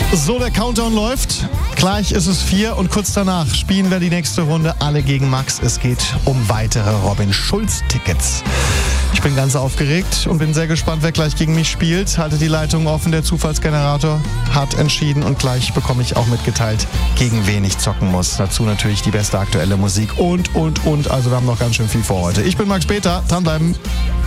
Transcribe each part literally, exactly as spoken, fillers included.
So, der Countdown läuft. Gleich ist es vier und kurz danach spielen wir die nächste Runde Alle gegen Max. Es geht um weitere Robin-Schulz-Tickets. Ich bin ganz aufgeregt und bin sehr gespannt, wer gleich gegen mich spielt. Halte die Leitung offen, der Zufallsgenerator hat entschieden und gleich bekomme ich auch mitgeteilt, gegen wen ich zocken muss. Dazu natürlich die beste aktuelle Musik und, und, und. Also wir haben noch ganz schön viel vor heute. Ich bin Max Peter, dranbleiben.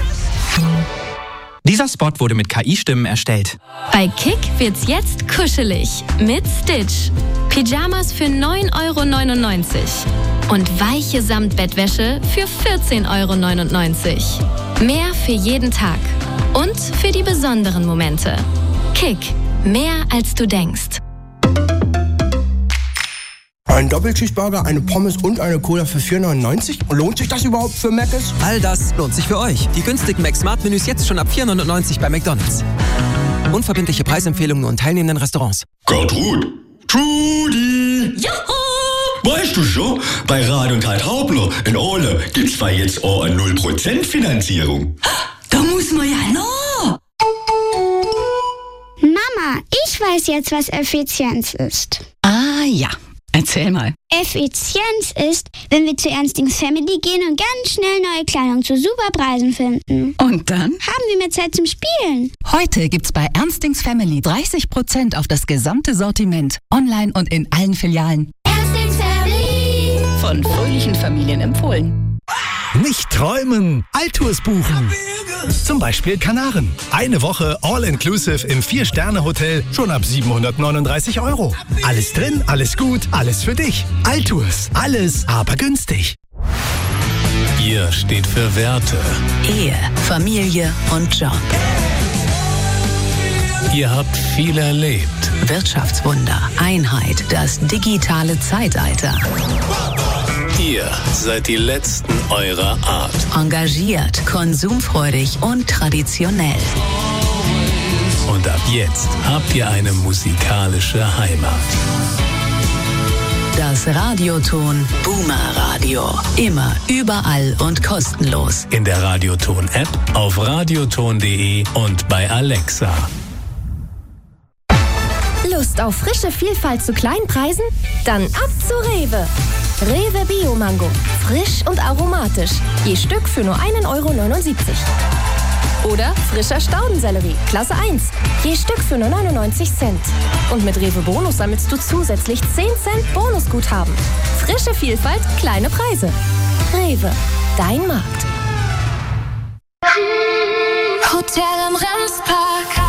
Dieser Spot wurde mit K I-Stimmen erstellt. Bei Kick wird's jetzt kuschelig mit Stitch. Pyjamas für neun Euro neunundneunzig und weiche Samtbettwäsche für vierzehn Euro neunundneunzig. Mehr für jeden Tag und für die besonderen Momente. Kick, mehr als du denkst. Ein Doppelcheeseburger, eine Pommes und eine Cola für vier neunundneunzig? Lohnt sich das überhaupt für Mc's? All das lohnt sich für euch. Die günstigen Mac-Smart-Menüs jetzt schon ab vier neunundneunzig bei McDonald's. Unverbindliche Preisempfehlungen und teilnehmenden Restaurants. Gertrud! Trudi! Juhu! Weißt du schon, bei Rad und Halt Hauptler in Ole gibt's zwar jetzt auch eine null Prozent Finanzierung. Da muss man ja noch! Mama, ich weiß jetzt, was Effizienz ist. Ah ja, erzähl mal. Effizienz ist, wenn wir zu Ernstings Family gehen und ganz schnell neue Kleidung zu super Preisen finden. Und dann? Haben wir mehr Zeit zum Spielen. Heute gibt's bei Ernstings Family dreißig Prozent auf das gesamte Sortiment. Online und in allen Filialen. Ernstings Family. Von fröhlichen Familien empfohlen. Nicht träumen, Altours buchen. Zum Beispiel Kanaren. Eine Woche All-Inclusive im Vier-Sterne-Hotel schon ab siebenhundertneununddreißig Euro. Alles drin, alles gut, alles für dich. Altours, alles, aber günstig. Ihr steht für Werte. Ehe, Familie und Job. Ihr habt viel erlebt. Wirtschaftswunder, Einheit, das digitale Zeitalter. Ihr seid die Letzten eurer Art. Engagiert, konsumfreudig und traditionell. Und ab jetzt habt ihr eine musikalische Heimat. Das Radioton Boomer Radio. Immer, überall und kostenlos. In der Radioton-App, auf radioton punkt de und bei Alexa. Lust auf frische Vielfalt zu kleinen Preisen? Dann ab zu Rewe. Rewe Bio Mango. Frisch und aromatisch. Je Stück für nur einen Euro neunundsiebzig. Oder frischer Staudensellerie. Klasse eins. Je Stück für nur neunundneunzig Cent. Und mit Rewe Bonus sammelst du zusätzlich zehn Cent Bonusguthaben. Frische Vielfalt, kleine Preise. Rewe. Dein Markt. Hotel im Remspark.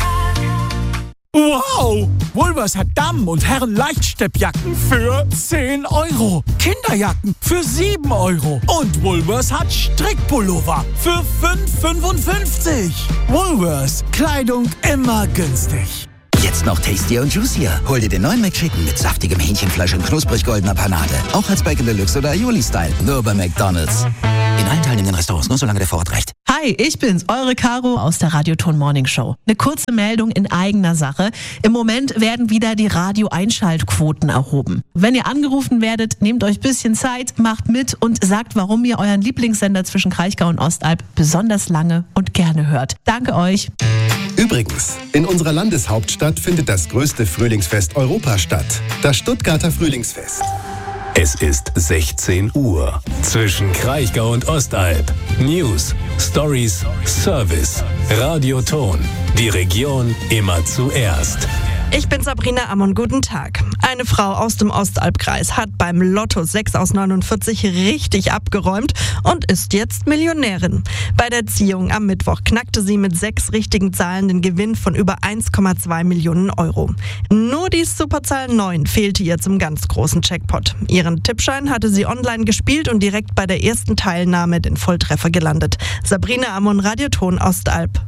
Wow! Woolworths hat Damen- und Herren-Leichtsteppjacken für zehn Euro. Kinderjacken für sieben Euro. Und Woolworths hat Strickpullover für fünf fünfundfünfzig. Woolworths. Kleidung immer günstig. Jetzt noch tastier und juicier. Hol dir den neuen McChicken mit saftigem Hähnchenfleisch und knusprig goldener Panade. Auch als Bacon Deluxe oder Aioli-Style. Nur bei McDonald's. In allen teilnehmenden Restaurants, nur solange der Vorrat reicht. Hi, ich bin's, eure Caro aus der Radioton Morning Show. Eine kurze Meldung in eigener Sache. Im Moment werden wieder die Radio-Einschaltquoten erhoben. Wenn ihr angerufen werdet, nehmt euch ein bisschen Zeit, macht mit und sagt, warum ihr euren Lieblingssender zwischen Kraichgau und Ostalb besonders lange und gerne hört. Danke euch. Übrigens, in unserer Landeshauptstadt findet das größte Frühlingsfest Europas statt. Das Stuttgarter Frühlingsfest. Es ist sechzehn Uhr. Zwischen Kraichgau und Ostalb. News, Stories, Service. Radioton. Die Region immer zuerst. Ich bin Sabrina Ammon, guten Tag. Eine Frau aus dem Ostalbkreis hat beim Lotto sechs aus neunundvierzig richtig abgeräumt und ist jetzt Millionärin. Bei der Ziehung am Mittwoch knackte sie mit sechs richtigen Zahlen den Gewinn von über eins Komma zwei Millionen Euro. Nur die Superzahl neun fehlte ihr zum ganz großen Jackpot. Ihren Tippschein hatte sie online gespielt und direkt bei der ersten Teilnahme den Volltreffer gelandet. Sabrina Ammon, Radioton Ostalb.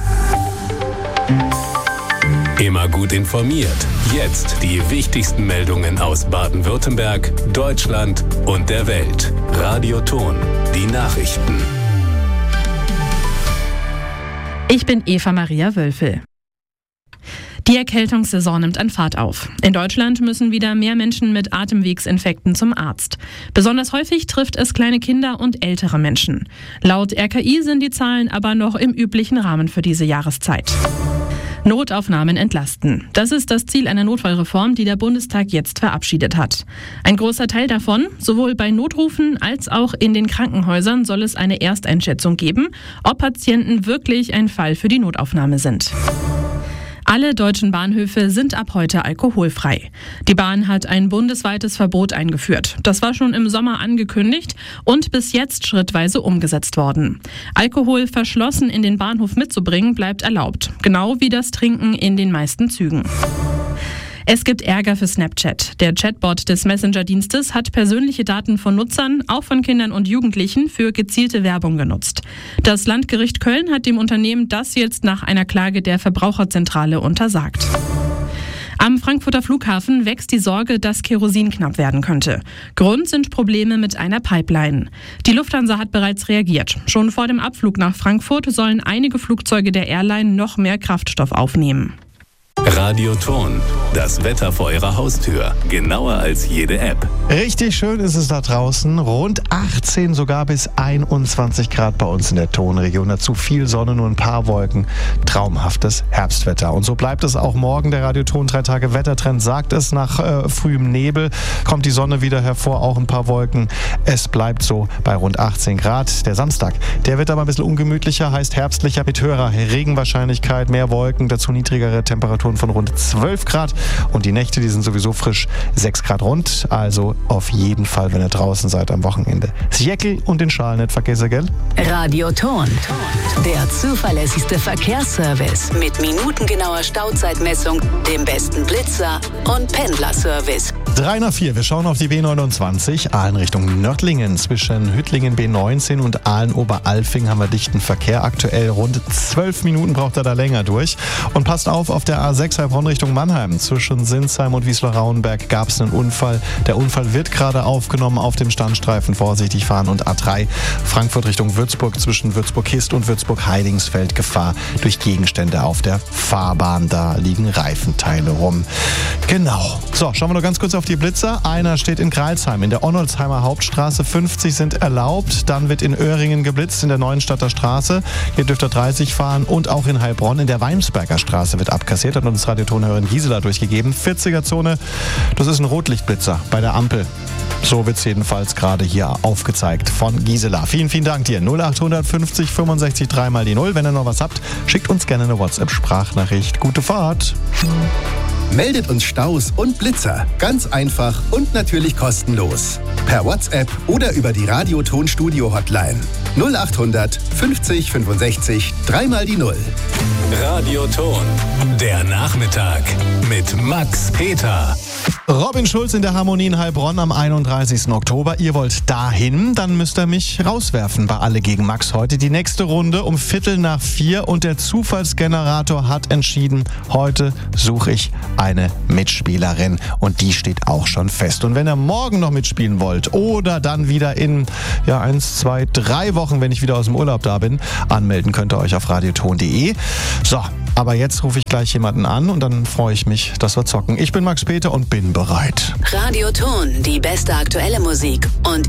Immer gut informiert. Jetzt die wichtigsten Meldungen aus Baden-Württemberg, Deutschland und der Welt. Radioton, die Nachrichten. Ich bin Eva Maria Wölfel. Die Erkältungssaison nimmt an Fahrt auf. In Deutschland müssen wieder mehr Menschen mit Atemwegsinfekten zum Arzt. Besonders häufig trifft es kleine Kinder und ältere Menschen. Laut R K I sind die Zahlen aber noch im üblichen Rahmen für diese Jahreszeit. Notaufnahmen entlasten. Das ist das Ziel einer Notfallreform, die der Bundestag jetzt verabschiedet hat. Ein großer Teil davon, sowohl bei Notrufen als auch in den Krankenhäusern, soll es eine Ersteinschätzung geben, ob Patienten wirklich ein Fall für die Notaufnahme sind. Alle deutschen Bahnhöfe sind ab heute alkoholfrei. Die Bahn hat ein bundesweites Verbot eingeführt. Das war schon im Sommer angekündigt und bis jetzt schrittweise umgesetzt worden. Alkohol verschlossen in den Bahnhof mitzubringen bleibt erlaubt, genau wie das Trinken in den meisten Zügen. Es gibt Ärger für Snapchat. Der Chatbot des Messenger-Dienstes hat persönliche Daten von Nutzern, auch von Kindern und Jugendlichen, für gezielte Werbung genutzt. Das Landgericht Köln hat dem Unternehmen das jetzt nach einer Klage der Verbraucherzentrale untersagt. Am Frankfurter Flughafen wächst die Sorge, dass Kerosin knapp werden könnte. Grund sind Probleme mit einer Pipeline. Die Lufthansa hat bereits reagiert. Schon vor dem Abflug nach Frankfurt sollen einige Flugzeuge der Airline noch mehr Kraftstoff aufnehmen. Radioton, das Wetter vor Ihrer Haustür. Genauer als jede App. Richtig schön ist es da draußen. Rund achtzehn, sogar bis einundzwanzig Grad bei uns in der Tonregion. Dazu viel Sonne, nur ein paar Wolken. Traumhaftes Herbstwetter. Und so bleibt es auch morgen. Der Radioton drei Tage Wettertrend sagt es. Nach äh, frühem Nebel kommt die Sonne wieder hervor, auch ein paar Wolken. Es bleibt so bei rund achtzehn Grad. Der Samstag, der wird aber ein bisschen ungemütlicher, heißt herbstlicher mit höherer Regenwahrscheinlichkeit, mehr Wolken, dazu niedrigere Temperaturen von rund zwölf Grad und die Nächte, die sind sowieso frisch, sechs Grad rund, also auf jeden Fall, wenn ihr draußen seid am Wochenende. Das Jäckel und den Schal nicht vergessen, gell? Radioton, der zuverlässigste Verkehrsservice mit minutengenauer Stauzeitmessung, dem besten Blitzer und Pendlerservice. drei nach vier, wir schauen auf die B neunundzwanzig, Aalen Richtung Nördlingen. Zwischen Hüttlingen B neunzehn und Aalen-Oberalfing haben wir dichten Verkehr. Aktuell rund zwölf Minuten braucht er da länger durch. Und passt auf, auf der A sechs Heilbronn Richtung Mannheim. Zwischen Sinsheim und Wiesler-Rauenberg gab es einen Unfall. Der Unfall wird gerade aufgenommen auf dem Standstreifen. Vorsichtig fahren. Und A drei Frankfurt Richtung Würzburg zwischen Würzburg-Hist und Würzburg-Heidingsfeld. Gefahr durch Gegenstände auf der Fahrbahn. Da liegen Reifenteile rum. Genau. So, schauen wir noch ganz kurz auf die Blitzer. Einer steht in Greilsheim. In der Onnolsheimer Hauptstraße fünfzig sind erlaubt. Dann wird in Öhringen geblitzt in der Neuenstadter Straße. Hier dürft ihr dreißig fahren. Und auch in Heilbronn in der Weinsberger Straße wird abkassiert. Hat uns Radiotonhörerin Gisela durchgegeben. vierziger-Zone, das ist ein Rotlichtblitzer bei der Ampel. So wird es jedenfalls gerade hier aufgezeigt von Gisela. Vielen, vielen Dank dir. null acht fünfzig fünfundsechzig drei mal die null. Wenn ihr noch was habt, schickt uns gerne eine WhatsApp-Sprachnachricht. Gute Fahrt. Meldet uns Staus und Blitzer. Ganz einfach und natürlich kostenlos. Per WhatsApp oder über die Radioton-Studio-Hotline. null acht fünfzig fünfundsechzig drei mal die null. Radioton, der Nachmittag mit Max Peter. Robin Schulz in der Harmonie in Heilbronn am einunddreißigsten Oktober. Ihr wollt dahin, dann müsst ihr mich rauswerfen bei Alle gegen Max heute. Die nächste Runde um Viertel nach vier und der Zufallsgenerator hat entschieden, heute suche ich eine Mitspielerin und die steht auch schon fest. Und wenn ihr morgen noch mitspielen wollt oder dann wieder in ja eins, zwei, drei Wochen, wenn ich wieder aus dem Urlaub da bin, anmelden könnt ihr euch auf radioton punkt de. So, aber jetzt rufe ich gleich jemanden an und dann freue ich mich, dass wir zocken. Ich bin Max Peter und bin bereit. Radioton, die beste aktuelle Musik und